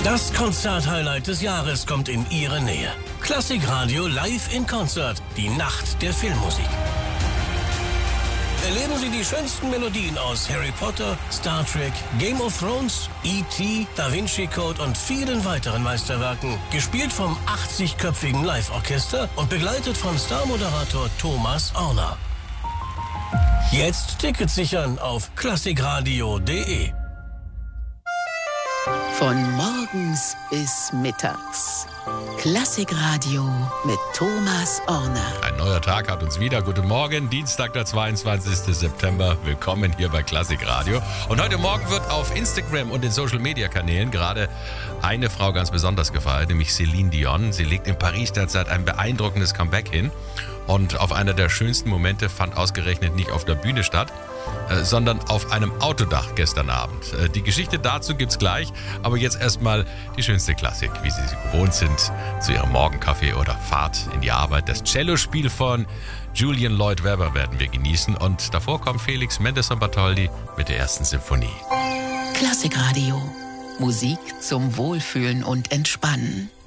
Das Konzert-Highlight des Jahres kommt in Ihre Nähe. Klassikradio live in Konzert. Die Nacht der Filmmusik. Erleben Sie die schönsten Melodien aus Harry Potter, Star Trek, Game of Thrones, E.T., Da Vinci Code und vielen weiteren Meisterwerken. Gespielt vom 80-köpfigen Live-Orchester und begleitet von Starmoderator Thomas Orner. Jetzt Tickets sichern auf klassikradio.de. Von morgens bis mittags. Klassikradio mit Thomas Orner. Ein neuer Tag hat uns wieder. Guten Morgen, Dienstag, der 22. September. Willkommen hier bei Klassikradio. Und heute Morgen wird auf Instagram und den Social-Media-Kanälen gerade eine Frau ganz besonders gefeiert, nämlich Celine Dion. Sie legt in Paris derzeit ein beeindruckendes Comeback hin. Und auf einer der schönsten Momente fand ausgerechnet nicht auf der Bühne statt, sondern auf einem Autodach gestern Abend. Die Geschichte dazu gibt's gleich, aber jetzt erstmal die schönste Klassik, wie Sie gewohnt sind, zu Ihrem Morgenkaffee oder Fahrt in die Arbeit. Das Cellospiel von Julian Lloyd Webber werden wir genießen und davor kommt Felix Mendelssohn Bartholdy mit der ersten Symphonie. Klassikradio. Musik zum Wohlfühlen und Entspannen.